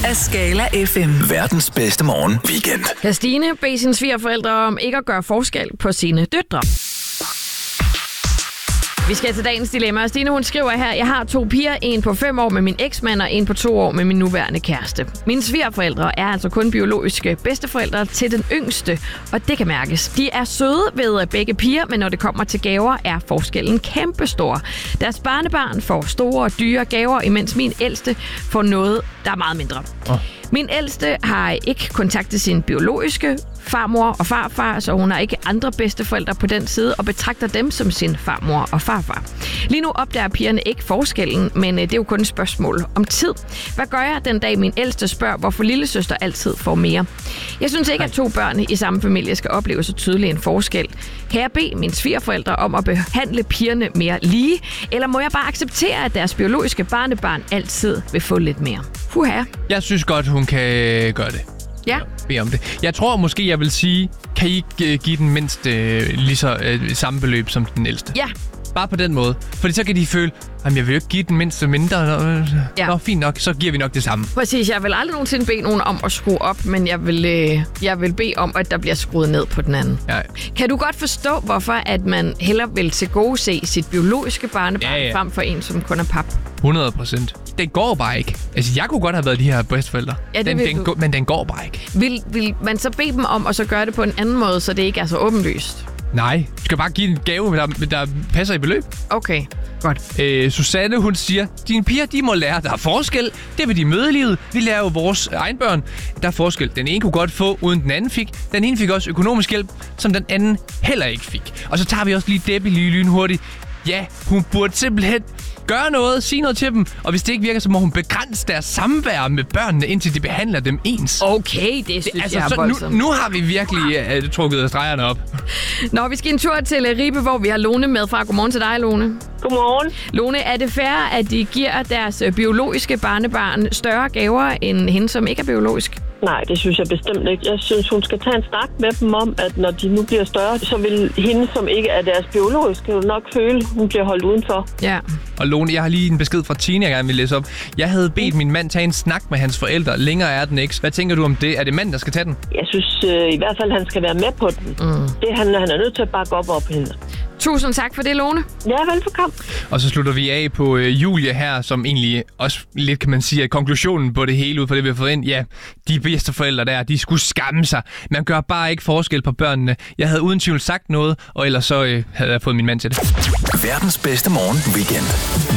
af Skala FM. Verdens bedste morgen weekend. Kan Stine bede sine svigerforældre om ikke at gøre forskel på sine døtre? Vi skal til dagens dilemma. Stine, hun skriver her: Jeg har 2 piger, en på 5 år med min eksmand og en på 2 år med min nuværende kæreste. Mine svigerforældre er altså kun biologiske bedsteforældre til den yngste, og det kan mærkes. De er søde ved begge piger, men når det kommer til gaver, er forskellen kæmpestor. Deres barnebarn får store og dyre gaver, imens min ældste får noget, der er meget mindre. Min ældste har ikke kontakt til sin biologiske farmor og farfar, så hun har ikke andre bedsteforældre på den side og betragter dem som sin farmor og farfar. Lige nu opdager pigerne ikke forskellen, men det er jo kun et spørgsmål om tid. Hvad gør jeg den dag min ældste spørger, hvorfor lillesøster altid får mere? Jeg synes ikke, at 2 børn i samme familie skal opleve så tydelig en forskel. Kan jeg bede mine svigerforældre om at behandle pigerne mere lige, eller må jeg bare acceptere, at deres biologiske barnebarn altid vil få lidt mere? Jeg synes godt, hun kan gøre det. Ja. Bede om det. Jeg tror måske, jeg vil sige, kan I ikke give den mindste lige så samme beløb som den ældste? Ja. Bare på den måde. Fordi så kan de føle, at jeg vil jo ikke give den mindste mindre. Nå, fint nok, så giver vi nok det samme. Præcis, jeg vil aldrig nogensinde bede nogen om at skrue op, men jeg vil bede om, at der bliver skruet ned på den anden. Ja. Kan du godt forstå, hvorfor at man hellere vil tilgodese sit biologiske barnebarn frem for en, som kun er pap? 100%. Det går bare ikke. Altså, jeg kunne godt have været de her bedsteforældre. Ja, men den går bare ikke. Vil man så bede dem om at så gøre det på en anden måde, så det ikke er så åbenlyst? Nej, du skal bare give en gave, der passer i beløb. Okay, godt. Susanne, hun siger, dine piger, de må lære, der er forskel. Det vil de møde i livet. Vi lærer jo vores egen børn. Der er forskel. Den ene kunne godt få, uden den anden fik. Den ene fik også økonomisk hjælp, som den anden heller ikke fik. Og så tager vi også lige Debbie lige lynhurtigt. Ja, hun burde simpelthen gøre noget, sige noget til dem, og hvis det ikke virker, så må hun begrænse deres samvær med børnene, indtil de behandler dem ens. Okay, det synes jeg er voldsomt. Nu har vi virkelig trukket stregerne op. Nå, vi skal en tur til Ribe, hvor vi har Lone med fra. Godmorgen til dig, Lone. Godmorgen. Lone, er det fair, at de giver deres biologiske barnebarn større gaver end hende, som ikke er biologisk? Nej, det synes jeg bestemt ikke. Jeg synes, hun skal tage en snak med dem om, at når de nu bliver større, så vil hende, som ikke er deres biologiske, jo nok føle, at hun bliver holdt udenfor. Ja. Og Lone, jeg har lige en besked fra Tina, jeg gerne vil læse op. Jeg havde bedt min mand tage en snak med hans forældre. Længere er den ikke. Hvad tænker du om det? Er det manden, der skal tage den? Jeg synes i hvert fald, han skal være med på den. Han er nødt til at bakke op hende. Tusind tak for det, Lone. Ja, velbekomme. Og så slutter vi af på Julie her, som egentlig også lidt, kan man sige, at konklusionen på det hele ud fra det, vi har fået ind. Ja, de bedsteforældre der, de skulle skamme sig. Man gør bare ikke forskel på børnene. Jeg havde uden tvivl sagt noget, og ellers så havde jeg fået min mand til det. Verdens bedste morgen weekend.